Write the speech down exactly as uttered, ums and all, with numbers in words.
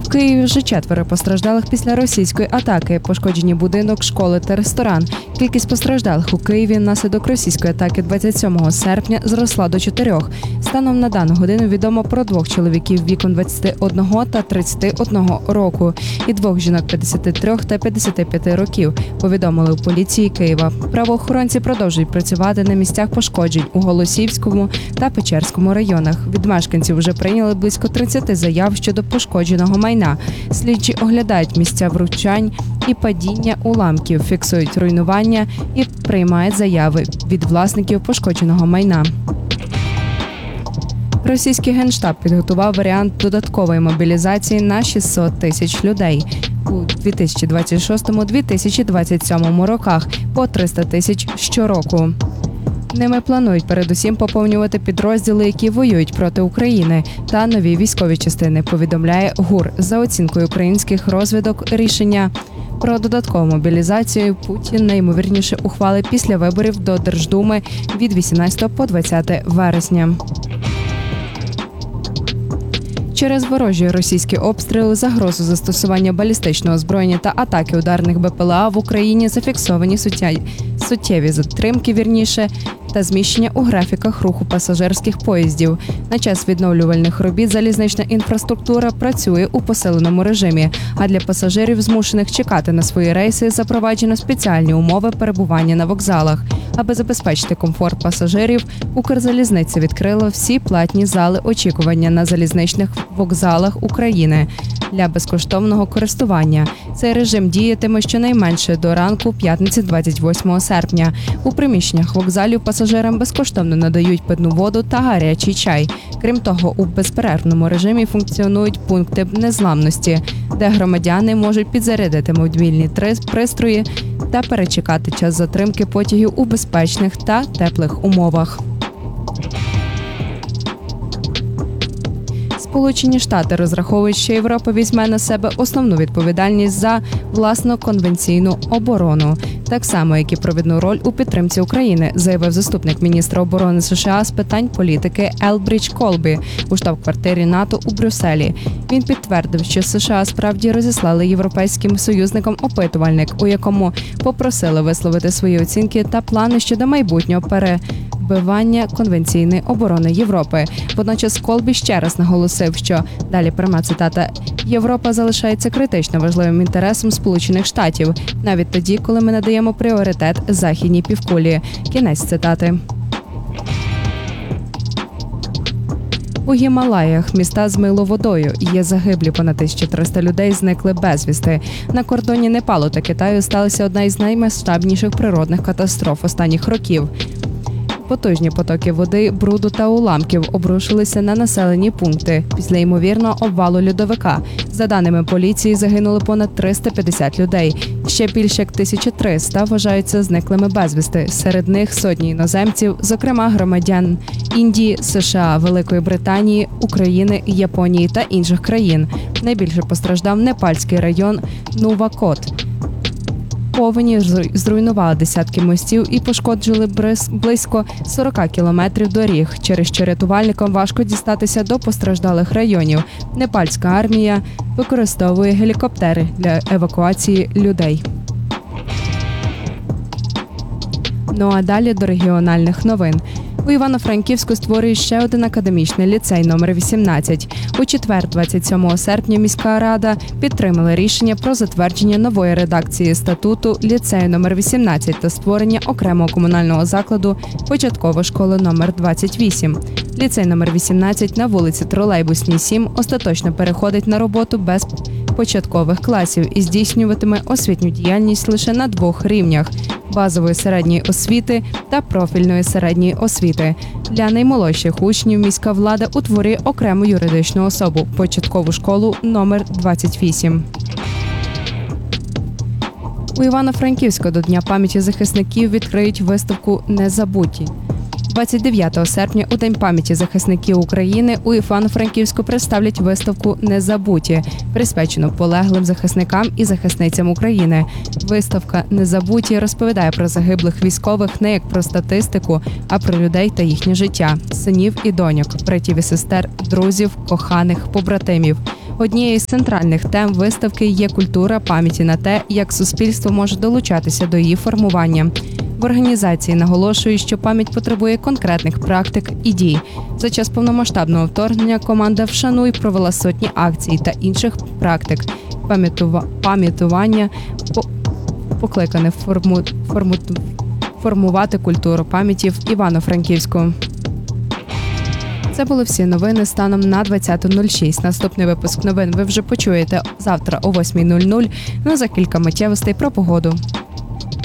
В Києві вже четверо постраждалих після російської атаки. Пошкоджені будинок, школи та ресторан. Кількість постраждалих у Києві внаслідок російської атаки двадцять сьомого серпня зросла до чотирьох. Станом на дану годину відомо про двох чоловіків віком двадцяти одного та тридцяти одного року і двох жінок п'ятдесяти трьох та п'ятдесяти п'яти років, повідомили у поліції Києва. Правоохоронці продовжують працювати на місцях пошкоджень у Голосіївському та Печерському районах. Від мешканців вже прийняли близько тридцяти заяв щодо пошкодженого майна. Слідчі оглядають місця влучань і падіння уламків, фіксують руйнування і приймають заяви від власників пошкодженого майна. Російський Генштаб підготував варіант додаткової мобілізації на шістсот тисяч людей у дві тисячі двадцять шостому - дві тисячі двадцять сьомому роках по триста тисяч щороку. Ними планують передусім поповнювати підрозділи, які воюють проти України, та нові військові частини, повідомляє ГУР. За оцінкою українських розвідок, рішення про додаткову мобілізацію Путін найімовірніше ухвалить після виборів до Держдуми від вісімнадцятого по двадцяте вересня. Через ворожі російські обстріли, загрозу застосування балістичного озброєння та атаки ударних БПЛА в Україні зафіксовані суттєві затримки, вірніше, та зміщення у графіках руху пасажирських поїздів. На час відновлювальних робіт залізнична інфраструктура працює у посиленому режимі, а для пасажирів, змушених чекати на свої рейси, запроваджено спеціальні умови перебування на вокзалах. Аби забезпечити комфорт пасажирів, Укрзалізниця відкрила всі платні зали очікування на залізничних вокзалах України для безкоштовного користування. Цей режим діятиме щонайменше до ранку п'ятниці двадцять восьмого серпня. У приміщеннях вокзалів пасажирам безкоштовно надають питну воду та гарячий чай. Крім того, у безперервному режимі функціонують пункти незламності, де громадяни можуть підзарядити мобільні пристрої та перечекати час затримки потягів у безпечних та теплих умовах. Сполучені Штати розраховують, що Європа візьме на себе основну відповідальність за власну конвенційну оборону, так само, як і провідну роль у підтримці України, заявив заступник міністра оборони США з питань політики Елбрідж Колбі у штаб-квартирі НАТО у Брюсселі. Він підтвердив, що США справді розіслали європейським союзникам опитувальник, у якому попросили висловити свої оцінки та плани щодо майбутнього перебивання конвенційної оборони Європи. Водночас Колбі ще раз наголосив, що, далі пряма цитата, «Європа залишається критично важливим інтересом Сполучених Штатів, навіть тоді, коли ми надаємо пріоритет західній півкулі». Кінець цитати. У Гімалаях міста змило водою. Є загиблі, понад тисяча триста людей зникли безвісти. На кордоні Непалу та Китаю сталася одна із наймасштабніших природних катастроф останніх років. Потужні потоки води, бруду та уламків обрушилися на населені пункти після ймовірного обвалу льодовика. За даними поліції, загинули понад триста п'ятдесят людей. Ще більше як тисяча триста вважаються зниклими безвісти. Серед них сотні іноземців, зокрема громадян Індії, США, Великої Британії, України, Японії та інших країн. Найбільше постраждав непальський район Нувакот. Повені зруйнували десятки мостів і пошкоджили близько сорока кілометрів доріг, через що рятувальникам важко дістатися до постраждалих районів. Непальська армія використовує гелікоптери для евакуації людей. Ну а далі до регіональних новин. У Івано-Франківську створюють ще один академічний ліцей номер вісімнадцять. У четвер, двадцять сьомого серпня, міська рада підтримала рішення про затвердження нової редакції статуту ліцею номер вісімнадцять та створення окремого комунального закладу початкова школа номер двадцять вісім. Ліцей номер вісімнадцять на вулиці Тролейбусній, сім остаточно переходить на роботу без початкових класів і здійснюватиме освітню діяльність лише на двох рівнях – базової середньої освіти та профільної середньої освіти. Для наймолодших учнів міська влада утворює окрему юридичну особу – початкову школу номер двадцять вісім. У Івано-Франківську до Дня пам'яті захисників відкриють виставку «Незабуті». двадцять дев'ятого серпня, у День пам'яті захисників України, у Івано-Франківську представлять виставку «Незабуті», присвячену полеглим захисникам і захисницям України. Виставка «Незабуті» розповідає про загиблих військових не як про статистику, а про людей та їхнє життя, синів і доньок, братів і сестер, друзів, коханих, побратимів. Однією з центральних тем виставки є культура пам'яті на те, як суспільство може долучатися до її формування. В організації наголошують, що пам'ять потребує конкретних практик і дій. За час повномасштабного вторгнення команда «Вшануй» провела сотні акцій та інших практик пам'ятува- пам'ятування, по- покликаних форму- форму- формувати культуру пам'яті в Івано-Франківську. Це були всі новини станом на двадцяте нуль шість. Наступний випуск новин ви вже почуєте завтра о восьмій нуль нуль. Ну за кілька миттєвостей про погоду.